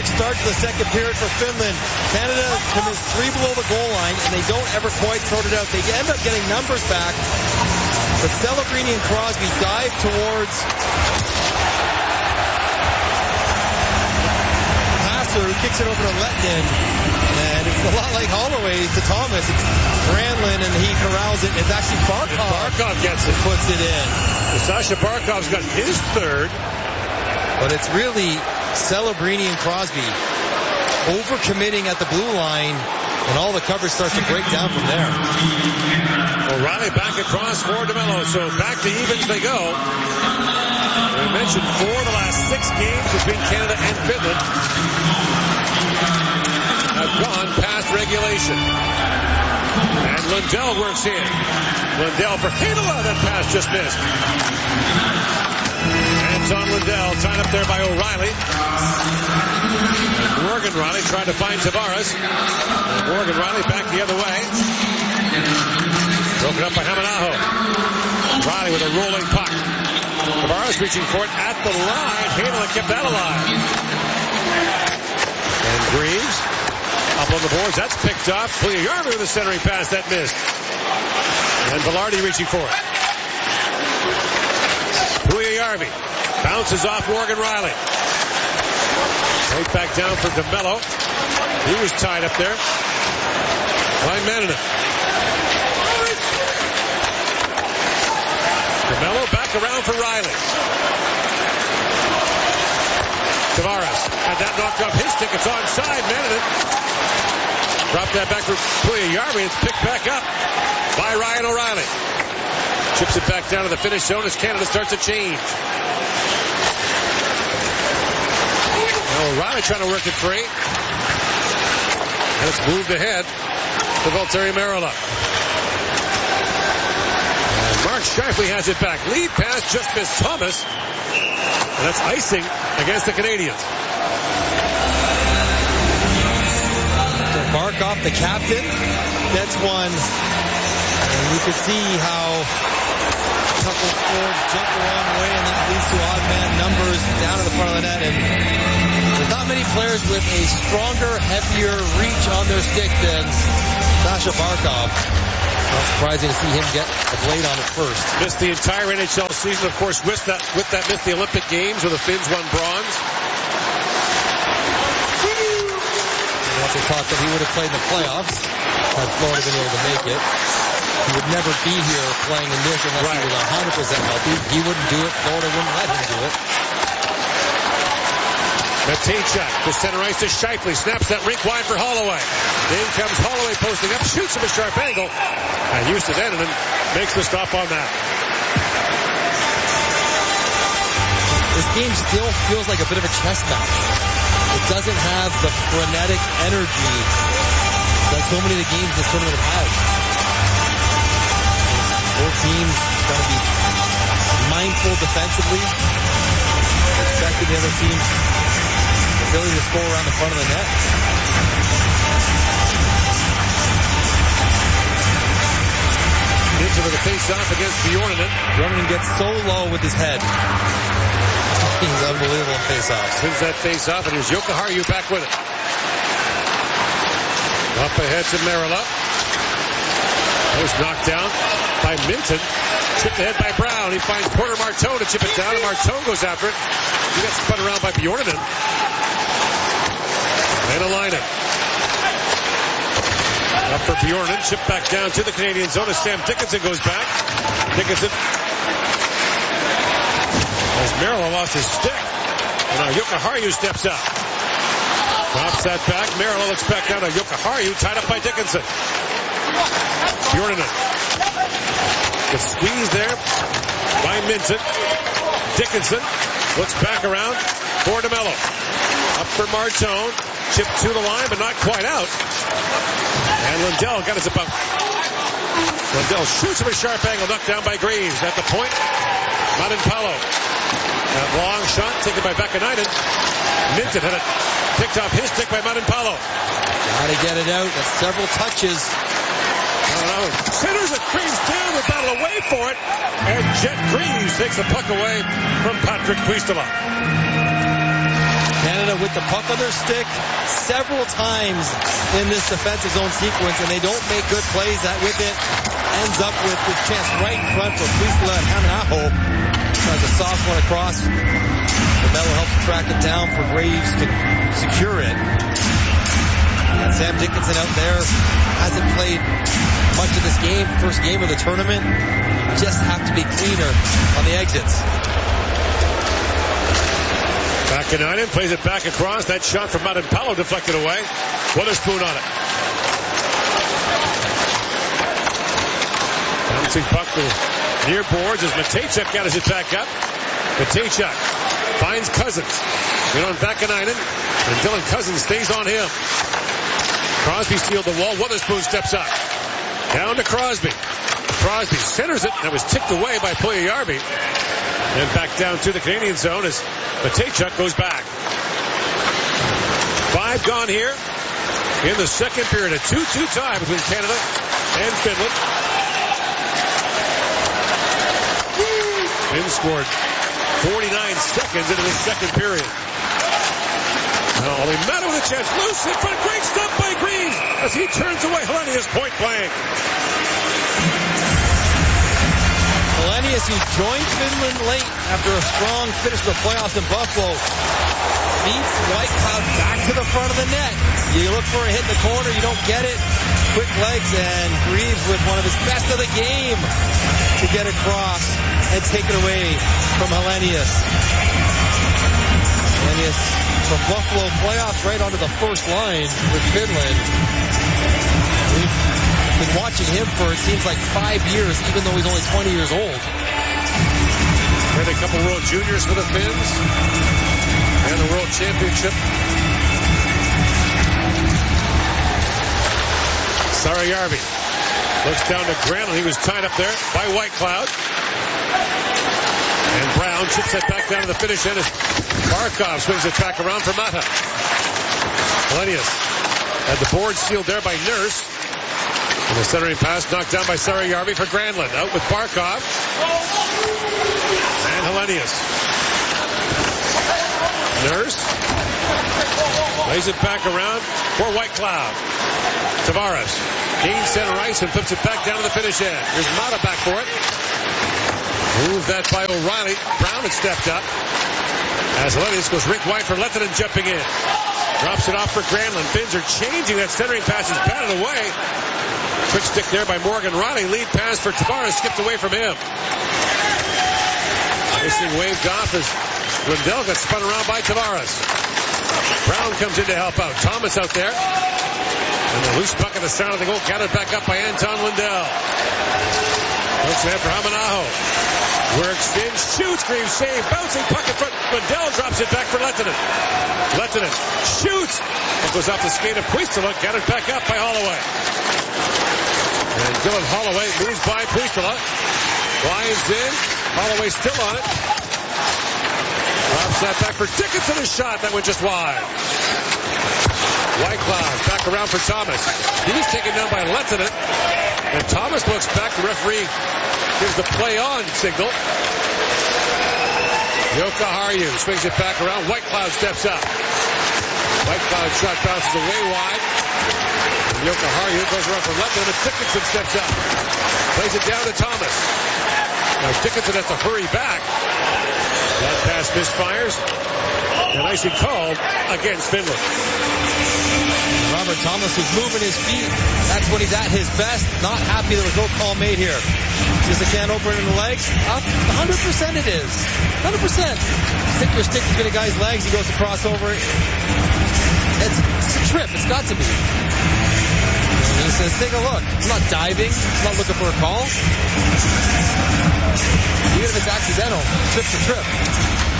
perfect start to the second period for Finland. Canada commits 3 below the goal line, and they don't ever quite sort it out. They end up getting numbers back, but Celebrini and Crosby dive towards Passer, who kicks it over to Lettinen, and it's a lot like Holloway to Thomas. It's Granlund, and he corrals it. It's actually Barkov. Barkov gets it. Puts it in. Sasha Barkov's got his third. But it's really Celebrini and Crosby overcommitting at the blue line, and all the coverage starts to break down from there. O'Reilly back across for DeMello, so back to evens they go. We mentioned 4 of the last 6 games between Canada and Finland have gone past regulation. And Lundell works in. Lundell for Heinola, that pass just missed. On Lundell, tied up there by O'Reilly. Morgan Riley trying to find Tavares. Morgan Riley back the other way. Broken up by Hamanaho. Riley with a rolling puck. Tavares reaching for it at the line. Heinola kept that alive. And Greaves up on the boards. That's picked off. Puljujarvi with a centering pass that missed. And Velarde reaching for it. Puljujarvi bounces off Morgan Riley. Right back down for DeMello. He was tied up there by Mannanen. DeMello back around for Riley. Tavares had that knocked off his stick. It's onside. Mannanen dropped that back for Puljujarvi. It's picked back up by Ryan O'Reilly. Chips it back down to the finish zone as Canada starts to change. O'Reilly trying to work it free. And it's moved ahead to Valtteri Merola. And Mark Scheifele has it back. Lead pass just missed Thomas. And that's icing against the Canadians. Barkov, the captain, gets one. And you can see how a couple forwards jump the wrong way, and that leads to odd man numbers down to the front of the net. And there's not many players with a stronger, heavier reach on their stick than Sasha Barkov. Not surprising to see him get a blade on it first. Missed the entire NHL season, of course, with that missed the Olympic Games where the Finns won bronze. They thought that he would have played in the playoffs had Florida been able to make it. He would never be here playing in this unless he was 100% healthy. He wouldn't do it. Florida wouldn't let him do it. Matejchuk to center ice to Scheifele. Snaps that rink wide for Holloway. In comes Holloway posting up. Shoots from a sharp angle. And Houston Eninen makes the stop on that. This game still feels like a bit of a chess match. It doesn't have the frenetic energy that so many of the games in this tournament have had. Both teams going to be mindful defensively, respecting the other team's ability to score around the front of the net. Into the face-off against Bjornen. Bjornen gets so low with his head. He's unbelievable in face-offs. Wins that face-off, and here's Jokiharju back with it. Up ahead to Merola. That was knocked down by Minton. Chipped ahead by Brown. He finds Porter Marteau to chip it down, and Marteau goes after it. He got spun around by Bjornen. And Alainen. Up for Bjornen. Chipped back down to the Canadian zone as Sam Dickinson goes back. Dickinson. As Merola lost his stick. And now Jokiharju steps up. Drops that back. Merola looks back down to Jokiharju, tied up by Dickinson. Bjornen. Gets squeezed there by Minton. Dickinson looks back around for DeMello. Up for Martone. Chipped to the line, but not quite out. And Lundell got his about. Lundell shoots from a sharp angle, knocked down by Greaves. At the point, Marinpalo. That long shot taken by Vakanainen. Minton had it picked off his stick by Marinpalo. Got to get it out. That's several touches. Centers it, Greaves down, the battle away for it. And Jet Greaves takes the puck away from Patrick Puistola. Canada with the puck on their stick several times in this defensive zone sequence, and they don't make good plays. That with it ends up with this chance right in front for Puistila and Hamanaho. Tries a soft one across. Mello helps track it down for Graves to secure it. And Sam Dickinson out there hasn't played much of this game, first game of the tournament. Just have to be cleaner on the exits. Vakanainen plays it back across. That shot from Madanpalo deflected away. Witherspoon on it. Bouncing puck to near boards as Matejchuk gathers it back up. Matejchuk finds Cousins. In on Vakanainen, and Dylan Cousins stays on him. Crosby steals the wall. Witherspoon steps up. Down to Crosby. Crosby centers it, and it was tipped away by Puljujarvi. And back down to the Canadian zone as Matejchuk goes back. 5 gone here in the second period. A 2-2 tie between Canada and Finland. Finn scored 49 seconds into the second period. Now Olli-Määttä with a chance. Loose in front. Great stop by Greaves as he turns away Hellenius point blank. Hellenius, who joined Finland late after a strong finish to the playoffs in Buffalo, beats Whitecloud back to the front of the net. You look for a hit in the corner, you don't get it. Quick legs, and Greaves with one of his best of the game to get across and take it away from Hellenius. Hellenius from Buffalo playoffs right onto the first line with Finland. We've been watching him for, it seems like, 5 years, even though he's only 20 years old. Had a couple World Juniors for the Finns and the World Championship. Sarajärvi looks down to Granlund. He was tied up there by Whitecloud. And Brown chips it back down to the finish end as Barkov swings it back around for Mata. Hellenius had the board sealed there by Nurse. And the centering pass knocked down by Sarajärvi for Granlund. Out with Barkov. And Hellenius. Nurse lays it back around for Whitecloud. Tavares gains center ice and flips it back down to the finish end. Here's Mata back for it. Moved that by O'Reilly. Brown had stepped up. As Hellenius goes rink wide for Lehtinen jumping in. Drops it off for Granlund. Finns are changing. That centering pass is batted away. Quick stick there by Morgan Riley. Lead pass for Tavares. Skipped away from him. Icing waved off as Lundell got spun around by Tavares. Brown comes in to help out. Thomas out there. And the loose puck at the center of the goal. Gathered back up by Anton Lundell. Looks ahead for Hamanaho. Works in, shoots, Greaves save, bouncing puck in front. Lundell drops it back for Lehtinen. Lehtinen shoots. It goes off the skate of Puistila, gathered back up by Holloway. And Dylan Holloway moves by Puistila. Lions in. Holloway still on it. Drops that back for Dickinson. A shot that went just wide. Whitecloud back around for Thomas. He's taken down by Lehtinen. And Thomas looks back. The referee gives the play on signal. Jokiharju swings it back around. Whitecloud steps up. Whitecloud shot bounces away wide. And Jokiharju goes around for Lehtinen, and Dickinson steps up. Plays it down to Thomas. Now Dickinson has to hurry back. That pass misfires. And icing called against Finland. Robert Thomas is moving his feet. That's when he's at his best. Not happy there was no call made here. Just a can opener in the legs. Up 100% it is. 100%. Stick your stick between a guy's legs. He goes to cross over. It's a trip. It's got to be. And he says, take a look. I'm not diving. I'm not looking for a call. Even if it's accidental, trip's a trip.